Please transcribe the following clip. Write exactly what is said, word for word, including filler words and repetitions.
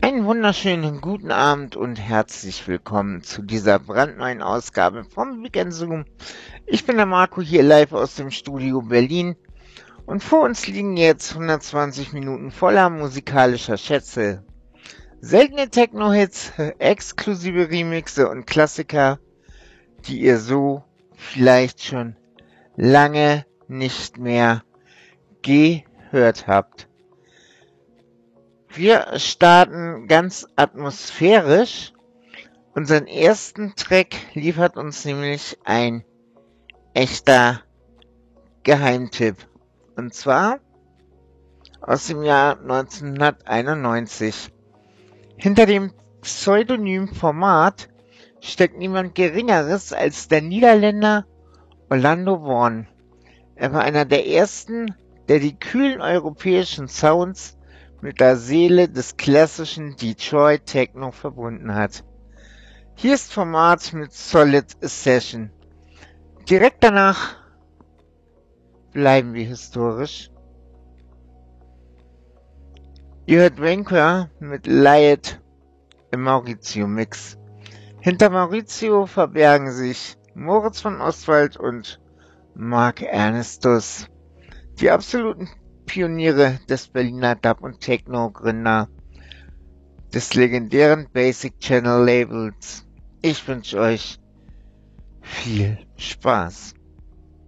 Einen wunderschönen guten Abend und herzlich willkommen zu dieser brandneuen Ausgabe vom Weekend Zoom. Ich bin der Marco, hier live aus dem Studio Berlin und vor uns liegen jetzt hundertzwanzig Minuten voller musikalischer Schätze. Seltene Techno-Hits, exklusive Remixe und Klassiker, die ihr so vielleicht schon lange nicht mehr gehört habt. Wir starten ganz atmosphärisch. Unseren ersten Track liefert uns nämlich ein echter Geheimtipp. Und zwar aus dem Jahr neunzehnhunderteinundneunzig. Hinter dem Pseudonym Format steckt niemand Geringeres als der Niederländer Orlando Worn. Er war einer der ersten, der die kühlen europäischen Sounds mit der Seele des klassischen Detroit Techno verbunden hat. Hier ist Format mit Solid Session. Direkt danach bleiben wir historisch. Ihr hört Wanker mit Light im Maurizio Mix. Hinter Maurizio verbergen sich Moritz von Ostwald und Mark Ernestus, die absoluten Pioniere des Berliner Dub- und Techno-Gründer des legendären Basic Channel Labels. Ich wünsche euch viel Spaß.